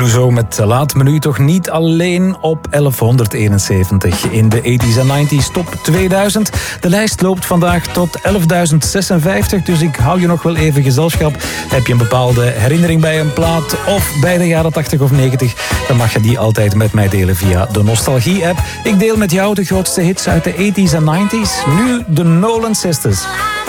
Clouseau met Laat me nu toch niet alleen op 1171 in de 80s en 90s top 2000. De lijst loopt vandaag tot 11.056, dus ik hou je nog wel even gezelschap. Heb je een bepaalde herinnering bij een plaat of bij de jaren 80 of 90, dan mag je die altijd met mij delen via de Nostalgie-app. Ik deel met jou de grootste hits uit de 80s en 90s. Nu de Nolan Sisters.